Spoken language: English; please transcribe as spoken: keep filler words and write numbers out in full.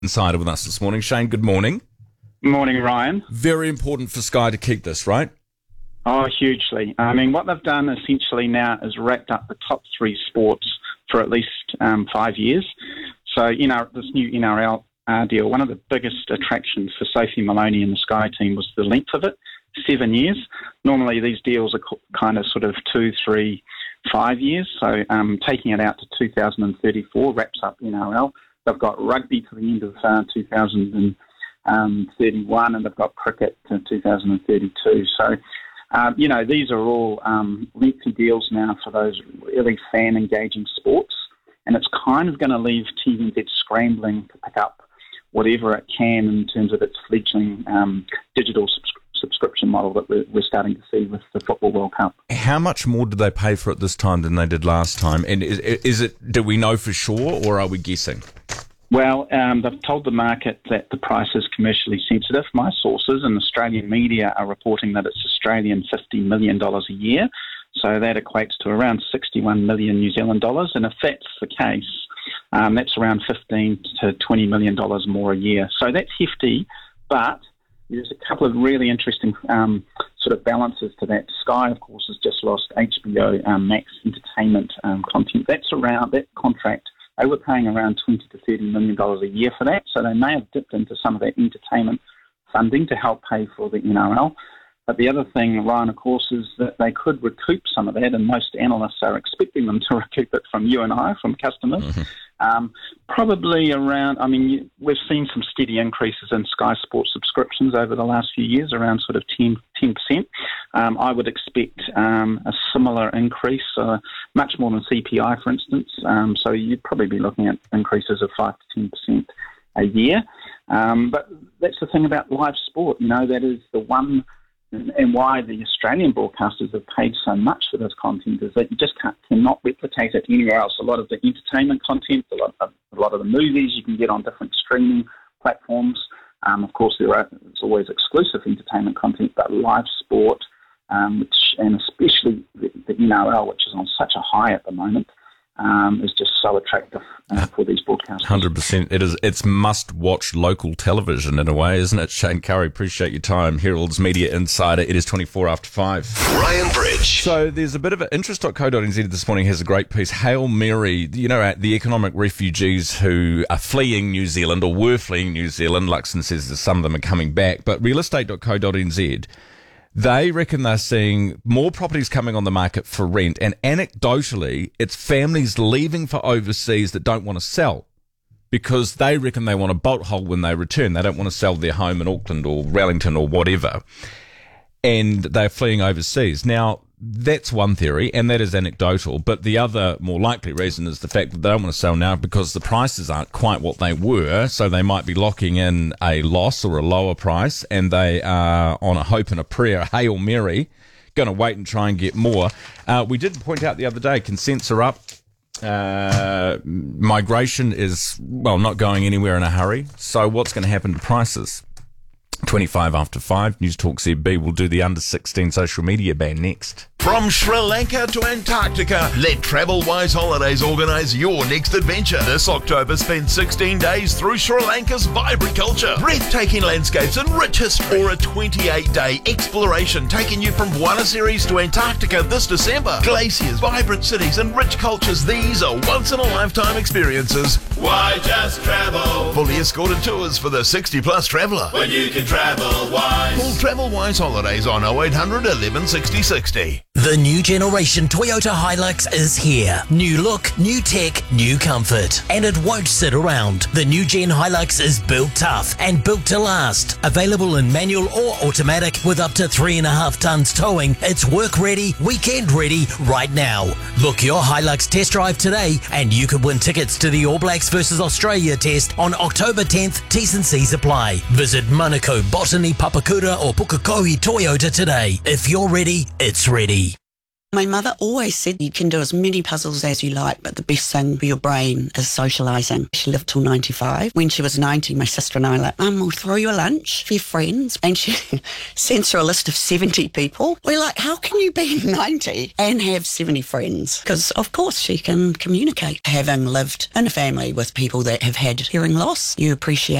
Insider with us this morning. Shane, good morning. Morning, Ryan. Very important for Sky to keep this, right? Oh, hugely. I mean, what they've done essentially now is wrapped up the top three sports for at least um, five years. So, you know, this new N R L uh, deal, one of the biggest attractions for Sophie Maloney and the Sky team was the length of it, seven years. Normally these deals are co- kind of sort of two, three, five years. So um, taking it out to two thousand thirty-four wraps up N R L. They've got rugby to the end of uh, two thousand thirty-one, and they've got cricket to two thousand thirty-two. So, um, you know, these are all um, lengthy deals now for those really fan-engaging sports, and it's kind of going to leave T V N Z scrambling to pick up whatever it can in terms of its fledgling um, digital subscription. subscription model that we're, we're starting to see with the Football World Cup. How much more did they pay for it this time than they did last time? And is, is it, do we know for sure, or are we guessing? Well, um, they've told the market that the price is commercially sensitive. My sources in Australian media are reporting that it's Australian fifty million dollars a year. So that equates to around sixty-one million New Zealand dollars. And if that's the case, um, that's around fifteen to twenty million dollars more a year. So that's hefty, but there's a couple of really interesting um, sort of balances to that. Sky, of course, has just lost H B O um, Max entertainment um, content. That's around that contract. They were paying around twenty to thirty million dollars a year for that, so they may have dipped into some of that entertainment funding to help pay for the N R L. But the other thing, Ryan, of course, is that they could recoup some of that, and most analysts are expecting them to recoup it from you and I, from customers. Mm-hmm. Um, probably around, I mean, we've seen some steady increases in Sky Sports subscriptions over the last few years, around sort of ten percent. Um, I would expect um, a similar increase, uh, much more than C P I, for instance. Um, so you'd probably be looking at increases of five to ten percent a year. Um, but that's the thing about live sport, you know, that is the one, and why the Australian broadcasters have paid so much for this content is that you just can't, cannot replicate it anywhere else. A lot of the entertainment content, a lot of, a lot of the movies you can get on different streaming platforms. Um, of course, there are there's always exclusive entertainment content, but live sport, um, which and especially the, the N R L, which is on such a high at the moment, um, is just so attractive uh, for these broadcasters. one hundred percent. It is, it's must-watch local television in a way, isn't it? Shane Curry, appreciate your time. Herald's Media Insider. It is twenty-four after five. Ryan Bridge. So there's a bit of an interest dot co dot n z this morning has a great piece. Hail Mary, you know, the economic refugees who are fleeing New Zealand or were fleeing New Zealand. Luxon says that some of them are coming back. But real estate dot co dot n z, they reckon they're seeing more properties coming on the market for rent, and anecdotally, it's families leaving for overseas that don't want to sell because they reckon they want a bolt hole when they return. They don't want to sell their home in Auckland or Wellington or whatever, and they're fleeing overseas. Now, that's one theory, and that is anecdotal, but the other more likely reason is the fact that they don't want to sell now because the prices aren't quite what they were, so they might be locking in a loss or a lower price, and they are on a hope and a prayer, Hail Mary, going to wait and try and get more. Uh, we did point out the other day, consents are up. Uh, migration is, well, not going anywhere in a hurry, so what's going to happen to prices? twenty-five after five, News Talk Z B will do the under sixteen social media ban next. From Sri Lanka to Antarctica, let TravelWise Holidays organise your next adventure. This October, spend sixteen days through Sri Lanka's vibrant culture, breathtaking landscapes and rich history, or a twenty-eight day exploration taking you from Buenos Aires to Antarctica this December. Glaciers, vibrant cities and rich cultures, these are once-in-a-lifetime experiences. Why just travel? Fully escorted tours for the sixty plus traveller. When you can travel wise. Call TravelWise Holidays on oh eight hundred eleven sixty sixty. The new generation Toyota Hilux is here. New look, new tech, new comfort. And it won't sit around. The new Gen Hilux is built tough and built to last. Available in manual or automatic with up to three and a half tons towing. It's work ready, weekend ready right now. Book your Hilux test drive today and you could win tickets to the All Blacks versus Australia test on October tenth. T's and C's apply. Visit Manukau, Botany, Papakura or Pukekohe Toyota today. If you're ready, it's ready. My mother always said you can do as many puzzles as you like, but the best thing for your brain is socialising. She lived till ninety-five. When she was ninety, my sister and I were like, Mum, we'll throw you a lunch for your friends. And she sends her a list of seventy people. We're like, how can you be ninety and have seventy friends? Because, of course, she can communicate. Having lived in a family with people that have had hearing loss, you appreciate